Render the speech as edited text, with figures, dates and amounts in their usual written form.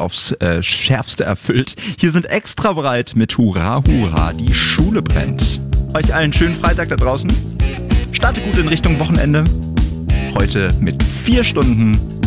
aufs Schärfste erfüllt. Hier sind extra breit mit Hurra, Hurra, die Schule brennt. Euch allen schönen Freitag da draußen. Starte gut in Richtung Wochenende. Heute mit 4 Stunden